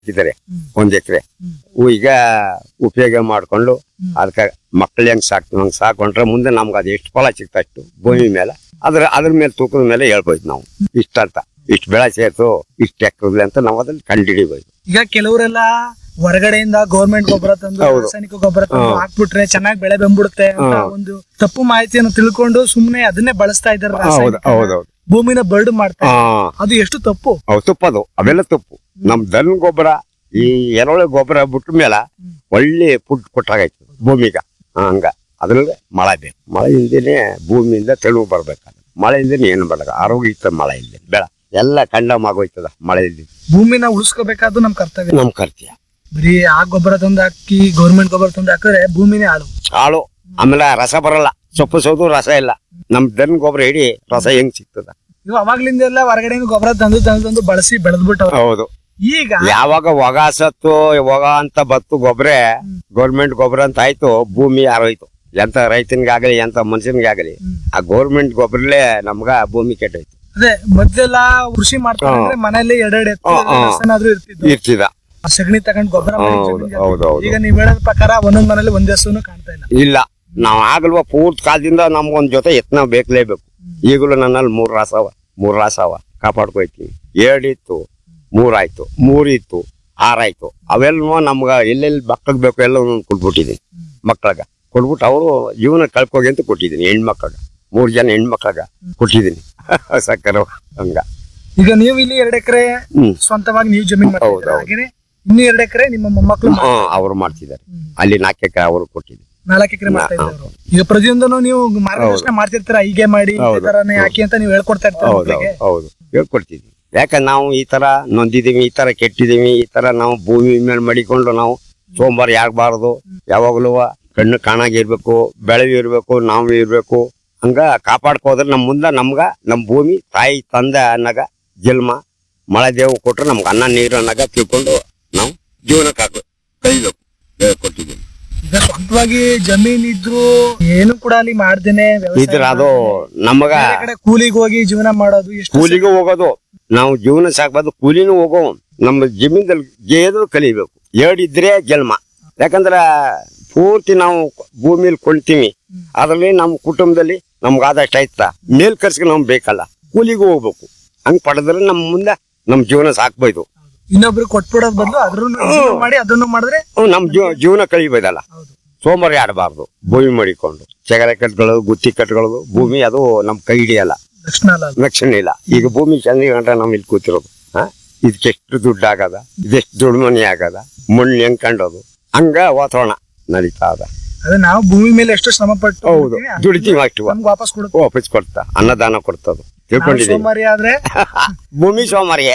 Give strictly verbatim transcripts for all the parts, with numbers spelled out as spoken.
ಇದ್ದಾರೆ ಒಂದ್ ಎಕರೆ ಈಗ ಉಪಯೋಗ ಮಾಡ್ಕೊಂಡು ಅದಕ್ಕೆ ಮಕ್ಳು ಹೆಂಗ್ ಸಾಕ್ತಿವಿ ಹಂಗ್ ಸಾಕೊಂಡ್ರೆ ಮುಂದೆ ನಮ್ಗೆ ಅದು ಎಷ್ಟು ಫಲ ಸಿಗ್ತಾ ಇಷ್ಟು ಭೂಮಿ ಮೇಲೆ ಅದ್ರ ಅದ್ರ ಮೇಲೆ ತೂಕದ ಮೇಲೆ ಹೇಳ್ಬೋದು ನಾವು ಇಷ್ಟ ಅಂತ ಇಷ್ಟು ಬೆಳೆ ಸೇರ್ತು ಇಷ್ಟು ಎಕರೆ ಅಂತ ನಾವು ಅದ್ರಲ್ಲಿ ಕಂಡುಹಿಡಿಬಹುದು. ಈಗ ಕೆಲವರೆಲ್ಲ ಹೊರಗಡೆಯಿಂದ ಗೌರ್ಮೆಂಟ್ ಗೊಬ್ಬರ ತಂದು ರಾಸಾಯನಿಕ ಗೊಬ್ಬರ ತಂದು ಹಾಕ್ಬಿಟ್ರೆ ಚೆನ್ನಾಗಿ ಬೆಳೆ ಬಂದ್ಬಿಡುತ್ತೆ ಅಂತ ಒಂದು ತಪ್ಪು ಮಾಹಿತಿಯನ್ನು ತಿಳ್ಕೊಂಡು ಸುಮ್ನೆ ಅದನ್ನೇ ಬಳಸ್ತಾ ಇದ್ದಾರೆ, ಭೂಮಿನ ಬರ್ಡ್ ಮಾಡ್ತಾರೆ. ಅದು ಎಷ್ಟು ತಪ್ಪು? ತಪ್ಪದು, ಅವೆಲ್ಲ ತಪ್ಪು. ನಮ್ ದನ ಗೊಬ್ಬರ ಈ ಎರೆಹುಳ ಗೊಬ್ಬರ ಬಿಟ್ಟ ಮೇಲೆ ಒಳ್ಳೆ ಫುಡ್ ಕೊಟ್ಟಾಗೈತು ಭೂಮಿಗ. ಹಂಗ ಅದ್ರಲ್ಲಿ ಮಳೆ ಬೇಕು, ಮಳೆಯಿಂದನೇ ಭೂಮಿಯಿಂದ ತೆಳುವು ಬರ್ಬೇಕಾದ್ರೆ ಮಳೆಯಿಂದನೇ ಏನು ಬರಲ್ಲ. ಆರೋಗ್ಯ ಇತ್ತ ಮಳೆ ಇಲ್ಲದೆ ಬೆಳೆ ಎಲ್ಲ ಕಂಡಮ್ ಆಗೋಯ್ತದ ಮಳೆ ಇಲ್ದಿ. ಭೂಮಿನ ಉಳಿಸ್ಕೋಬೇಕಾದ್ದು ನಮ್ ಕರ್ತವ್ಯ, ನಮ್ ಕರ್ತವ್ಯ. ಬರೀ ಆ ಗೊಬ್ಬರ ತಂದು ಹಾಕಿ ಗೌರ್ಮೆಂಟ್ ಗೊಬ್ಬರ ತಂದು ಹಾಕಿದ್ರೆ ಭೂಮಿನೇ ಹಾಳು ಹಾಳು. ಆಮೇಲೆ ರಸ ಬರಲ್ಲ, ಸೊಪ್ಪು ಸೋದು ರಸ ಇಲ್ಲ. ನಮ್ ದನ ಗೊಬ್ಬರ ಹಿಡಿ ರಸ ಹೆಂಗ್ ಸಿಗ್ತದ? ಇವು ಅವಾಗ್ಲಿಂದ ಎಲ್ಲ ಹೊರಗಡೆ ಗೊಬ್ಬರ ತಂದು ತಂದು ತಂದು ಬಳಸಿ ಬೆಳೆದ್ಬಿಟ್ಟು. ಹೌದು. ಈಗ ಯಾವಾಗ ಒಗ ಸತ್ತು ಒಗ ಅಂತ ಬತ್ತು ಗೊಬ್ಬರ ಗೌರ್ಮೆಂಟ್ ಗೊಬ್ಬರ ಅಂತ ಆಯ್ತು, ಭೂಮಿ ಯಾರೋಯ್ತು. ಎಂತ ರೈತನಿಗಾಗಲಿ ಎಂತ ಮನುಷ್ಯನಿಗಾಗಲಿ ಆ ಗೌರ್ಮೆಂಟ್ ಗೊಬ್ಬರಲೇ ನಮ್ಗ ಭೂಮಿ ಕೆಟ್ಟೋಯ್ತು. ಅದೇ ಮೊದ್ಲೆಲ್ಲ ಕೃಷಿ ಮಾಡ್ತಾರೆ ಮನೇಲಿ ಎರಡೆರಡು ಇರ್ತಿದ ಸಗಣಿ ತಗೊಂಡ್ ಗೊಬ್ಬರ. ಹೌದು. ಈಗ ನೀವ್ ಹೇಳೋದ್ ಪ್ರಕಾರ ಒಂದೊಂದ್ ಮನೇಲಿ ಒಂದ್ ಹಸುನು ಕಾಣ್ತಾ ಇಲ್ಲ. ಇಲ್ಲ, ನಾವ್ ಆಗಲ್ವಾ ಪೂರ್ತಿ ಕಾಲದಿಂದ ನಮ್ಗೊಂದ್ ಜೊತೆ ಎತ್ನ ಬೇಕಲೇಬೇಕು. ಈಗಲೂ ನನ್ನಲ್ಲಿ ಮೂರ್ ರಾಸವ ಮೂರ್ ರಾಸವ ಕಾಪಾಡ್ಕೊಯ್ತೀನಿ. ಎರಡಿತ್ತು, ಮೂರಾಯ್ತು, ಮೂರಿತ್ತು, ಆರಾಯ್ತು. ಅವೆಲ್ಲ ನಮ್ಗ ಎಲ್ಲೆಲ್ಲಿ ಮಕ್ಕಳಿಗೆ ಬೇಕು ಎಲ್ಲ ಒಂದೊಂದು ಕೊಟ್ಬಿಟ್ಟಿದೀನಿ. ಮಕ್ಕಳಗ ಕೊಟ್ಬಿಟ್ಟು ಅವರು ಜೀವನ ಕಳ್ಕೋಗಿ ಅಂತ ಕೊಟ್ಟಿದ್ದೀನಿ. ಹೆಣ್ಮಕ್ಳಗ ಮೂರ್ ಜನ ಹೆಣ್ಮಕ್ಳಗ ಕೊಟ್ಟಿದ್ದೀನಿ ಸಕ್ಕರ ಹಂಗ. ಈಗ ನೀವು ಇಲ್ಲಿ ಎರಡ್ ಎಕರೆ ಸ್ವಂತವಾಗಿ ನೀವು ಜಮೀನ್ ಹಾಗೇನೆ ಇನ್ನು ಎರಡ್ ಎಕರೆ ನಿಮ್ಮ ಮೊಮ್ಮಕ್ಳು ಅವ್ರು ಮಾಡ್ತಿದ್ದಾರೆ. ಅಲ್ಲಿ ನಾಲ್ಕು ಎಕರೆ ಅವರು ಕೊಟ್ಟಿದ್ದೀನಿ. ನಾಲ್ಕು ಎಕರೆ ಮಾಡ್ತಾ ಇದ್ದಾರೆ. ಈಗ ಪ್ರತಿಯೊಂದನು ನೀವು ಮಾರ್ಗದರ್ಶನ ಮಾಡ್ತಿರ್ತೀರ, ಹೀಗೆ ಮಾಡಿ ಈ ತರನೇ ಹಾಕಿ ಅಂತ ನೀವು ಹೇಳ್ಕೊಡ್ತಾ ಇರ್ತೀರ. ಹೌದು, ಹೇಳ್ಕೊಡ್ತಿದ್ವಿ. ಯಾಕಂದ್ರೆ ನಾವು ಈ ತರ ನೊಂದಿದೀವಿ, ಈ ತರ ಕೆಟ್ಟಿದೀವಿ, ಈ ತರ ನಾವು ಭೂಮಿ ಮೇಲೆ ಮಡಿಕೊಂಡು ನಾವು ಸೋಮವಾರ ಯಾಗಬಾರದು. ಯಾವಾಗ್ಲೂ ಕಣ್ಣು ಕಾಣಾಗಿರ್ಬೇಕು, ಬೆಳವಿ ಇರ್ಬೇಕು, ನಾವು ಇರ್ಬೇಕು. ಹಂಗ ಕಾಪಾಡ್ಕೋದ್ರೆ ನಮ್ ಮುಂದ ನಮ್ಗ ನಮ್ ಭೂಮಿ ತಾಯಿ ತಂದೆ ಅನ್ನಗ ಜನ್ಮ ಮಳೆ ದೇವ್ ಕೊಟ್ರೆ ನಮ್ಗೆ ಅನ್ನ ನೀರು ಅನ್ನಗ ತಿಳ್ಕೊಂಡು ನಾವು ಜೀವನಕ್ಕೆ ಹಾಕೋ ಕಲಿಬೇಕು ಕೊಟ್ಟಿದ್ದೀವಿ. ಈಗ ಸ್ವಂತವಾಗಿ ಜಮೀನ್ ಇದ್ರು ಏನು ಕೂಡ ಅಲ್ಲಿ ಮಾಡ್ದೇನೆ ಇದ್ರ ಅದು ನಮಗ ಕೂಲಿಗೆ ಹೋಗಿ ಜೀವನ ಮಾಡೋದು, ಕೂಲಿಗೂ ಹೋಗೋದು. ನಾವು ಜೀವನ ಸಾಕ್ಬಾರ್ದು, ಕೂಲಿನೂ ಹೋಗೋ. ನಮ್ಮ ಜಮೀನ್ದಲ್ಲಿ ಗೇದು ಕಲಿಬೇಕು. ಎರಡಿದ್ರೆ ಜನ್ಮ. ಯಾಕಂದ್ರ ಪೂರ್ತಿ ನಾವು ಭೂಮಿಲಿ ಕೊಂಡ್ತೀವಿ, ಅದ್ರಲ್ಲಿ ನಮ್ಮ ಕುಟುಂಬದಲ್ಲಿ ನಮ್ಗೆ ಆದಷ್ಟು ಆಯ್ತಾ ಮೇಲ್ ಕರ್ಸ್ಗೆ ನಮ್ಗೆ ಬೇಕಲ್ಲ, ಕೂಲಿಗೂ ಹೋಗ್ಬೇಕು. ಹಂಗ್ ಪಡೆದ್ರೆ ನಮ್ ಮುಂದೆ ನಮ್ ಜೀವನ ಸಾಕ್ಬೋದು. ಇನ್ನೊಬ್ರು ಕೊಟ್ಬಿಡೋದ್ ಬದಲು ಅದ್ರನ್ನು ಮಾಡಿ ಅದನ್ನು ಮಾಡಿದ್ರೆ ನಮ್ ಜೀವನ ಕಳಿಬೋದಲ್ಲ. ಸೋಮವಾರ ಆಡಬಾರ್ದು, ಭೂಮಿ ಮಾಡಿಕೊಂಡು ಚಗರೆ ಕಟ್ಕೊಳ್ಳೋದು, ಗುತ್ತಿ ಕಟ್ಕೊಳ್ಳೋದು. ಭೂಮಿ ಅದು ನಮ್ ಕೈ ಹಿಡಿಯಲ್ಲ, ರಕ್ಷಣೆ ಇಲ್ಲ. ಈಗ ಭೂಮಿ ಚಂದ ಗಂಟ ನಾವ್ ಇಲ್ಲಿ ಕೂತಿರೋದು, ಹ ಇದಕ್ಕೆಷ್ಟು ದುಡ್ಡು ಆಗದ, ಇದೆಷ್ಟು ದುಡ್ಡು ಮನಿ ಆಗದ, ಮಣ್ಣು ಹೆಂಗ್ ಕಂಡೋದು, ಹಂಗ ವಾತಾವರಣ ನಡೀತಾ ಅದ. ಅದೇ ನಾವು ಭೂಮಿ ಮೇಲೆ ಎಷ್ಟು ಶ್ರಮ ಪಟ್ಟು ಹೌದು ದುಡಿತೀವಿ ಅಷ್ಟು ವಾಪಸ್ ಕೊಡುತ್ತೆ, ವಾಪಸ್ ಕೊಡ್ತಾ ಅನ್ನದಾನ ಕೊಡ್ತದು. ತಿಳ್ಕೊಂಡಿದ್ದೀನಿ. ಸೋಮಾರಿ ಆದ್ರೆ ಭೂಮಿ ಸೋಮಾರಿಯೇ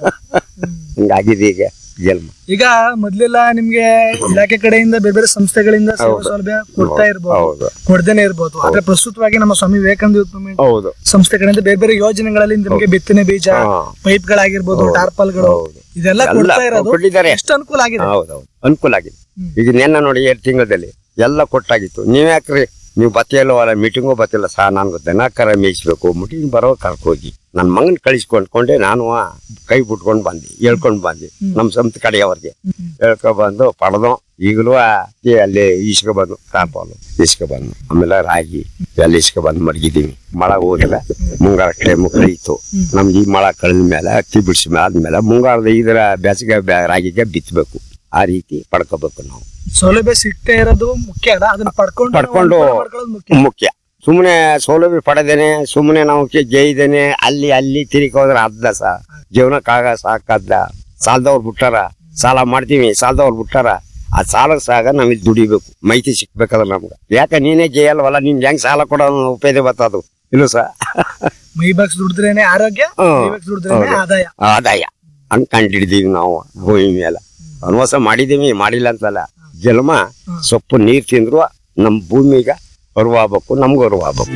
ಹಿಂಗಾಗಿದೆ ಈಗ ಜನ್ಮ. ಈಗ ಮೊದ್ಲೆಲ್ಲ ನಿಮ್ಗೆ ಇಲಾಖೆ ಕಡೆಯಿಂದ ಬೇರೆ ಬೇರೆ ಸಂಸ್ಥೆಗಳಿಂದ ಸೇವಾ ಸೌಲಭ್ಯ ಕೊಡ್ತಾ ಇರ್ಬೋದು, ಕೊಡ್ದೇನೆ ಇರ್ಬೋದು. ಆದ್ರೆ ಪ್ರಸ್ತುತವಾಗಿ ನಮ್ಮ ಸ್ವಾಮಿ ವಿವೇಕಾನಂದ ಸಂಸ್ಥೆ ಕಡೆಯಿಂದ ಬೇರೆ ಬೇರೆ ಯೋಜನೆಗಳಲ್ಲಿ ನಿಮ್ಗೆ ಬಿತ್ತನೆ ಬೀಜ, ಪೈಪ್ ಗಳಾಗಿರ್ಬೋದು, ಟಾರ್ಪಲ್ಗಳು ಇದೆಲ್ಲ ಕೊಡ್ತಾ ಇರೋದು. ಎಷ್ಟು ಅನುಕೂಲ ಆಗಿದೆ? ಹೌದೌದು, ಅನುಕೂಲ ಆಗಿದೆ. ಈಗ ನೆನ್ನ ನೋಡಿ ಎರಡು ತಿಂಗಳಲ್ಲಿ ಎಲ್ಲ ಕೊಟ್ಟಾಗಿತ್ತು. ನೀವ್ ಯಾಕ್ರಿ ನೀವು ಬತ್ತಿಯಲ್ಲೋ ಅಲ್ಲ ಮೀಟಿಂಗು ಬತ್ತಿಲ್ಲ ಸಹ, ನನ್ಗೆ ದನ ಕರ ಮೇಯಿಸ್ಬೇಕು, ಮೀಟಿಂಗ್ ಬರೋ ಕರ್ಕೋಗಿ ನನ್ ಮಗನ್ ಕಳಿಸ್ಕೊಂಡ್ಕೊಂಡೆ ನಾನು ಕೈ ಬಿಟ್ಕೊಂಡ್ ಬಂದಿ, ಹೇಳ್ಕೊಂಡ್ ಬಂದಿ ನಮ್ ಸಂತ ಕಡೆಯವ್ರಿಗೆ ಹೇಳ್ಕೊಂಡ್ ಬಂದು ಪಡೆದು. ಈಗಲೂ ಅಲ್ಲಿ ಇಸ್ಕೊ ಬಂದು ಕಾಪಾಲು ಇಸ್ಕೊ ಬಂದು ಆಮೇಲೆ ರಾಗಿ ಎಲ್ಲ ಇಸ್ಕೊ ಬಂದು ಮಡಗಿದೀವಿ. ಮಳೆ ಹೋಗಿಲ್ಲ, ಮುಂಗಾರ ಕಡೆ ಮುಕ್ಕಳಿತ್ತು. ನಮ್ಗೆ ಈ ಮಳೆ ಕಳೆದ ಮೇಲೆ ಅಕ್ಕಿ ಬಿಡಿಸಿ ಆದ್ಮೇಲೆ ಮುಂಗಾರದ ಇದರ ಬೇಸಿಗೆ ರಾಗಿಗೆ ಬಿತ್ತಬೇಕು. ಆ ರೀತಿ ಪಡ್ಕೋಬೇಕು ನಾವು. ಸೌಲಭ್ಯ ಸಿಗ್ತಾ ಇರೋದು ಮುಖ್ಯ ಅಲ್ಲ, ಅದನ್ನ ಪಡ್ಕೊಂಡು ಪಡ್ಕೊಂಡು ಮುಖ್ಯ. ಸುಮ್ನೆ ಸೌಲಭ್ಯ ಪಡೆದೇನೆ ಸುಮ್ನೆ ನಾವು ಜೈದೇನೆ ಅಲ್ಲಿ ಅಲ್ಲಿ ತಿರುಗಿ ಹೋದ್ರೆ ಅದ್ದ ಸಹ ಜೀವನಕ್ಕಾಗ ಸಾಕದ್ದ. ಸಾಲದವ್ರು ಬಿಟ್ಟಾರ, ಸಾಲ ಮಾಡ್ತೀವಿ, ಸಾಲದವ್ರು ಬಿಟ್ಟಾರ. ಆ ಸಾಲ ಸಾಗ ನಾವ್ ಇಲ್ಲಿ ದುಡಿಬೇಕು, ಮಾಹಿತಿ ಸಿಕ್ಬೇಕಲ್ಲ ನಮ್ಗ. ಯಾಕ ನೀನೇ ಜೈ ಅಲ್ವಲ್ಲ, ನಿನ್ ಹೆಂಗ್ ಸಾಲ ಕೊಡೋ ಉಪಯೋಗ ಬರ್ತದು ಇಲ್ಲ ಸಹ. ಮೈ ಬಾಕ್ಸ್ ದುಡಿದ್ರೇನೆ ಆರೋಗ್ಯ, ಆದಾಯ ಆದಾಯ ಹಂಗ್ ಕಂಡಿಡಿದೀವಿ ನಾವು ಭೂಮಿ ಮೇಲೆ. ಅನ್ವಾಸ ಮಾಡಿದೀವಿ, ಮಾಡಿಲ್ಲ ಅಂತಲ್ಲ. ಜನ್ಮ ಸೊಪ್ಪು ನೀರ್ ತಿಂದ್ರು ನಮ್ ಭೂಮಿಗ ಅರಿವಾಗಬೇಕು, ನಮ್ಗೂ ಅರಿವಾಗಬೇಕು.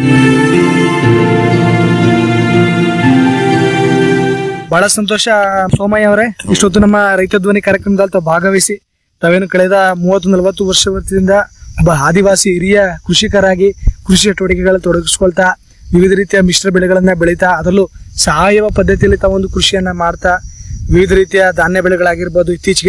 ಬಹಳ ಸಂತೋಷ ಸೋಮಯ್ಯ ಅವರೇ, ಇಷ್ಟೊತ್ತು ನಮ್ಮ ರೈತ ಧ್ವನಿ ಕಾರ್ಯಕ್ರಮದಲ್ಲಿ ತಾವು ಭಾಗವಹಿಸಿ ತಾವೇನು ಕಳೆದ ಮೂವತ್ತು ನಲವತ್ತು ವರ್ಷದಿಂದ ಒಬ್ಬ ಆದಿವಾಸಿ ಹಿರಿಯ ಕೃಷಿಕರಾಗಿ ಕೃಷಿ ಚಟುವಟಿಕೆಗಳಲ್ಲಿ ತೊಡಗಿಸ್ಕೊಳ್ತಾ ವಿವಿಧ ರೀತಿಯ ಮಿಶ್ರ ಬೆಳೆಗಳನ್ನ ಬೆಳೀತಾ ಅದರಲ್ಲೂ ಸಾವಯವ ಪದ್ಧತಿಯಲ್ಲಿ ತಾವೊಂದು ಕೃಷಿಯನ್ನ ಮಾಡ್ತಾ ವಿವಿಧ ರೀತಿಯ ಧಾನ್ಯ ಬೆಳೆಗಳಾಗಿರ್ಬೋದು ಇತ್ತೀಚೆಗೆ